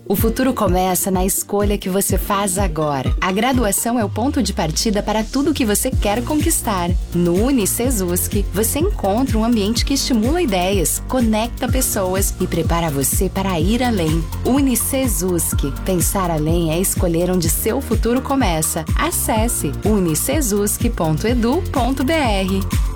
O futuro começa na escolha que você faz agora. A graduação é o ponto de partida para tudo que você quer conquistar. No UniCesUSC, você encontra um ambiente que estimula ideias, conecta pessoas e prepara você para ir além. UniCesUSC. Pensar além é escolher onde seu futuro começa. Acesse unicesusc.edu.br.